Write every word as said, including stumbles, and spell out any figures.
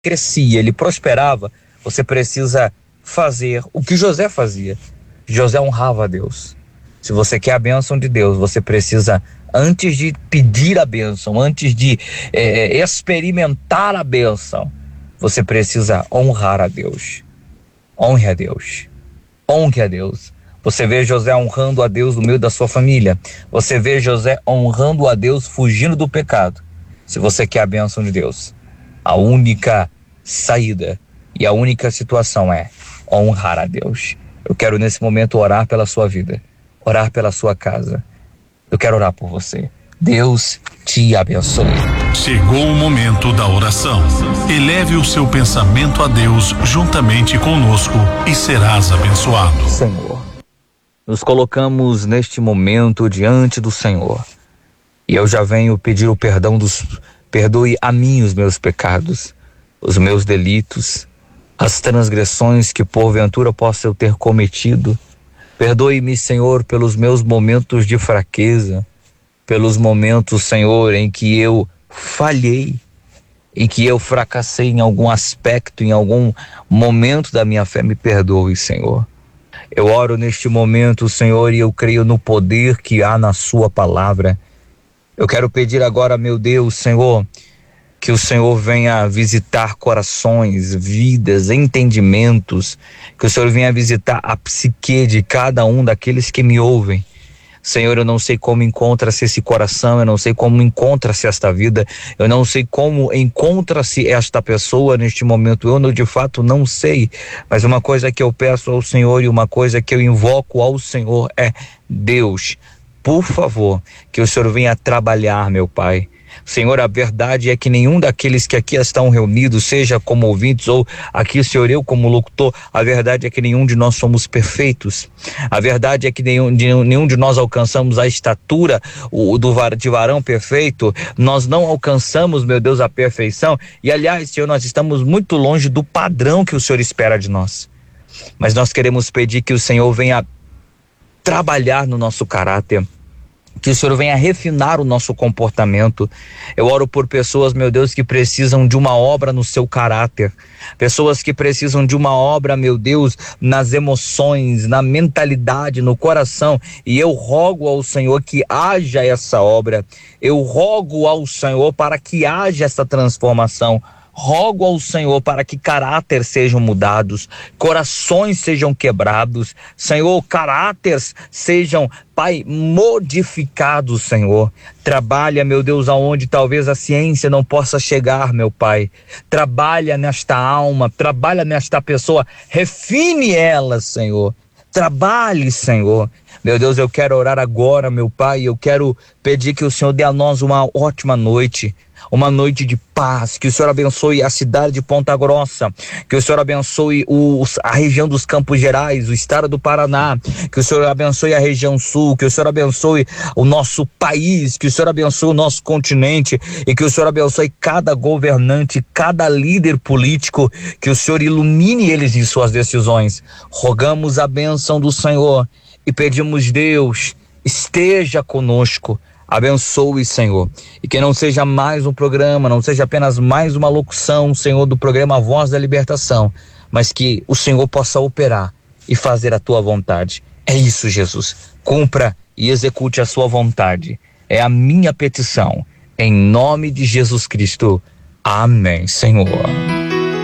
crescia, ele prosperava, você precisa fazer o que José fazia. José honrava a Deus. Se você quer a bênção de Deus, você precisa, antes de pedir a bênção, antes de é, experimentar a bênção, você precisa honrar a Deus. Honre a Deus. Honre a Deus. Você vê José honrando a Deus no meio da sua família. Você vê José honrando a Deus fugindo do pecado. Se você quer a bênção de Deus, a única saída e a única situação é honrar a Deus. Eu quero nesse momento orar pela sua vida, orar pela sua casa. Eu quero orar por você. Deus te abençoe. Chegou o momento da oração. Eleve o seu pensamento a Deus juntamente conosco e serás abençoado. Senhor, nos colocamos neste momento diante do Senhor e eu já venho pedir o perdão dos... Perdoe a mim os meus pecados, os meus delitos, as transgressões que porventura possa eu ter cometido. Perdoe-me, Senhor, pelos meus momentos de fraqueza, pelos momentos, Senhor, em que eu falhei, em que eu fracassei em algum aspecto, em algum momento da minha fé. Me perdoe, Senhor. Eu oro neste momento, Senhor, e eu creio no poder que há na sua palavra. Eu quero pedir agora, meu Deus, Senhor, que o Senhor venha visitar corações, vidas, entendimentos, que o Senhor venha visitar a psique de cada um daqueles que me ouvem. Senhor, eu não sei como encontra-se esse coração, eu não sei como encontra-se esta vida, eu não sei como encontra-se esta pessoa neste momento, eu não, de fato não sei, mas uma coisa que eu peço ao Senhor e uma coisa que eu invoco ao Senhor é: Deus, por favor, que o Senhor venha trabalhar, meu Pai. Senhor, a verdade é que nenhum daqueles que aqui estão reunidos, seja como ouvintes ou aqui, Senhor, eu como locutor, a verdade é que nenhum de nós somos perfeitos. A verdade é que nenhum de, nenhum de nós alcançamos a estatura o, do, de varão perfeito. Nós não alcançamos, meu Deus, a perfeição. E aliás, Senhor, nós estamos muito longe do padrão que o Senhor espera de nós. Mas nós queremos pedir que o Senhor venha trabalhar no nosso caráter, que o Senhor venha refinar o nosso comportamento. Eu oro por pessoas, meu Deus, que precisam de uma obra no seu caráter, pessoas que precisam de uma obra, meu Deus, nas emoções, na mentalidade, no coração, e eu rogo ao Senhor que haja essa obra, eu rogo ao Senhor para que haja essa transformação. Rogo ao Senhor para que caráter sejam mudados, corações sejam quebrados, Senhor, caráteres sejam, Pai, modificados, Senhor. Trabalha, meu Deus, aonde talvez a ciência não possa chegar, meu Pai. Trabalha nesta alma, trabalha nesta pessoa, refine ela, Senhor. Trabalhe, Senhor. Meu Deus, eu quero orar agora, meu Pai, eu quero pedir que o Senhor dê a nós uma ótima noite, uma noite de paz, que o Senhor abençoe a cidade de Ponta Grossa, que o Senhor abençoe os, a região dos Campos Gerais, o estado do Paraná, que o Senhor abençoe a região sul, que o Senhor abençoe o nosso país, que o Senhor abençoe o nosso continente e que o Senhor abençoe cada governante, cada líder político, que o Senhor ilumine eles em suas decisões. Rogamos a bênção do Senhor e pedimos, Deus, esteja conosco. Abençoe, Senhor, e que não seja mais um programa, não seja apenas mais uma locução, Senhor, do programa Voz da Libertação, mas que o Senhor possa operar e fazer a tua vontade. É isso, Jesus. Cumpra e execute a sua vontade. É a minha petição. Em nome de Jesus Cristo. Amém, Senhor.